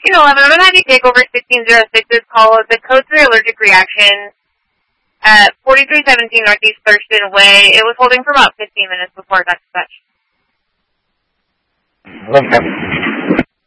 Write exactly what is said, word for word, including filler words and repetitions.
sixteen eleven, I'm going to have you take over sixteen oh six's call. The code three allergic reaction at forty-three seventeen Northeast Thurston Way. It was holding for about fifteen minutes before it got dispatched. Okay.